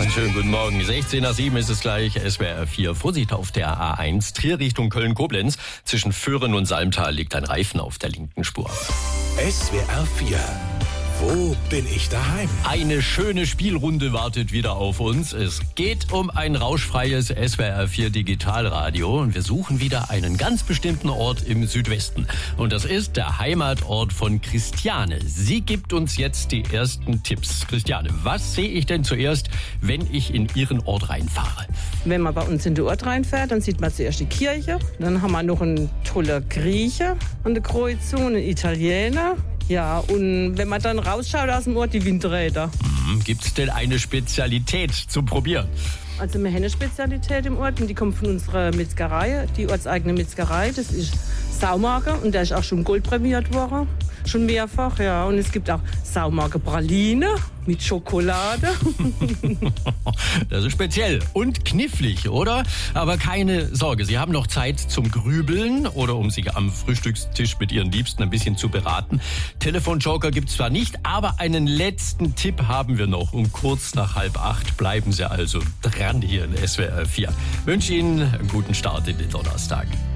Schönen guten Morgen. 16 nach 7 ist es gleich. SWR 4. Vorsicht auf der A1. Trier Richtung Köln-Koblenz. Zwischen Föhren und Salmtal liegt ein Reifen auf der linken Spur. SWR 4. Wo bin ich daheim? Eine schöne Spielrunde wartet wieder auf uns. Es geht um ein rauschfreies SWR 4 Digitalradio und wir suchen wieder einen ganz bestimmten Ort im Südwesten. Und das ist der Heimatort von Christiane. Sie gibt uns jetzt die ersten Tipps. Christiane, was sehe ich denn zuerst, wenn ich in Ihren Ort reinfahre? Wenn man bei uns in den Ort reinfährt, dann sieht man zuerst die Kirche. Dann haben wir noch einen tollen Grieche an der Kreuzung, einen Italiener. Ja, und wenn man dann rausschaut aus dem Ort, die Windräder. Gibt es denn eine Spezialität zum Probieren? Also wir haben eine Spezialität im Ort und die kommt von unserer Metzgerei, die ortseigene Metzgerei. Das ist Saumagen und der ist auch schon goldprämiert worden, schon mehrfach. Ja. Und es gibt auch Saumagen Praline mit Schokolade. Das ist speziell und knifflig, oder? Aber keine Sorge, Sie haben noch Zeit zum Grübeln oder um sich am Frühstückstisch mit Ihren Liebsten ein bisschen zu beraten. Telefonjoker gibt's zwar nicht, aber einen letzten Tipp haben wir noch. Um kurz nach 7:30 bleiben Sie also dran hier in SWR 4. Ich wünsche Ihnen einen guten Start in den Donnerstag.